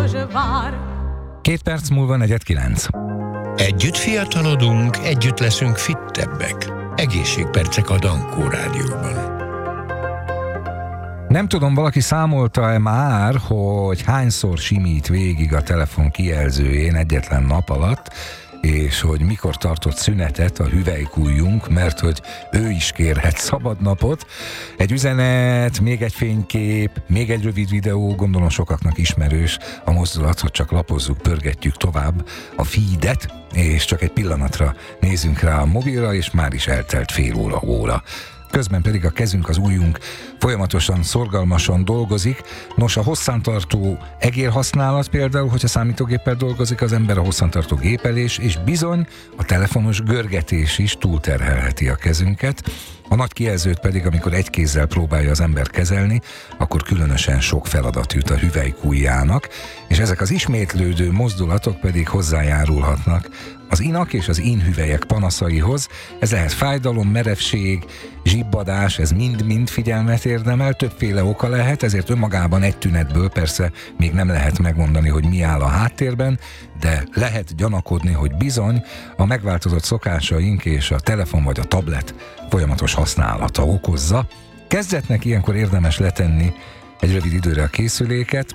2 perc múlva 8:45. Együtt fiatalodunk, együtt leszünk fittebbek. Egészségpercek a Dankó Rádióban. Nem tudom, valaki számolta-e már, hogy hányszor simít végig a telefon kijelzőjén egyetlen nap alatt, és hogy mikor tartott szünetet a hüvelykujjunk, mert hogy ő is kérhet szabad napot. Egy üzenet, még egy fénykép, még egy rövid videó, gondolom sokaknak ismerős a mozdulat, hogy csak lapozzuk, pörgetjük tovább a feedet, és csak egy pillanatra nézünk rá a mobilra, és már is eltelt fél óra. Közben pedig a kezünk, az ujjunk folyamatosan, szorgalmasan dolgozik. Nos, a hosszantartó egérhasználat például, hogyha számítógéppel dolgozik az ember, a hosszantartó gépelés, és bizony a telefonos görgetés is túlterhelheti a kezünket. A nagy kijelzőt pedig, amikor egy kézzel próbálja az ember kezelni, akkor különösen sok feladat jut a hüvelykujjának, és ezek az ismétlődő mozdulatok pedig hozzájárulhatnak az inak és az inhüvelyek panaszaihoz. Ez lehet fájdalom, merevség, zsibbadás, ez mind-mind figyelmet érdemel, többféle oka lehet, ezért önmagában egy tünetből persze még nem lehet megmondani, hogy mi áll a háttérben, de lehet gyanakodni, hogy bizony a megváltozott szokásaink és a telefon vagy a tablet folyamatos használata okozza. Kezdetnek ilyenkor érdemes letenni egy rövid időre a készüléket,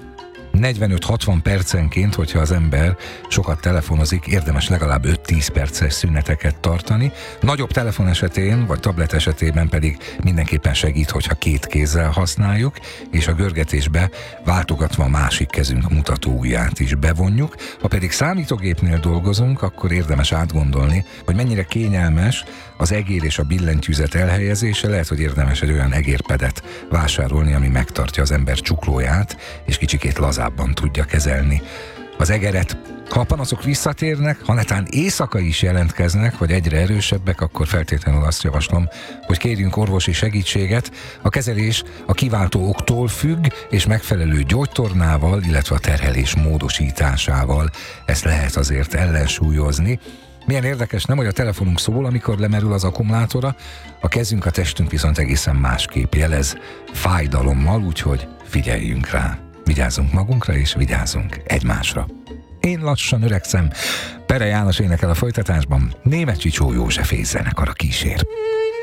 45-60 percenként, hogyha az ember sokat telefonozik, érdemes legalább 5-10 perces szüneteket tartani. Nagyobb telefon esetén, vagy tablet esetében pedig mindenképpen segít, hogyha 2 kézzel használjuk, és a görgetésbe váltogatva a másik kezünk mutatóujját is bevonjuk. Ha pedig számítógépnél dolgozunk, akkor érdemes átgondolni, hogy mennyire kényelmes az egér és a billentyűzet elhelyezése. Lehet, hogy érdemes egy olyan egérpedet vásárolni, ami megtartja az ember csuklóját, és kicsikét lazábban tudja kezelni az egeret. Ha a panaszok visszatérnek, ha netán éjszaka is jelentkeznek, vagy egyre erősebbek, akkor feltétlenül azt javaslom, hogy kérjünk orvosi segítséget. A kezelés a kiváltó októl függ, és megfelelő gyógytornával, illetve a terhelés módosításával ezt lehet azért ellensúlyozni. Milyen érdekes, nem, hogy a telefonunk szól, amikor lemerül az akkumulátora, a kezünk, a testünk viszont egészen másképp jelez, fájdalommal, úgyhogy figyeljünk rá. Vigyázzunk magunkra, és vigyázzunk egymásra. Én lassan öregszem. Pere János énekel a folytatásban, Németh Csicsó József zenekara kísér.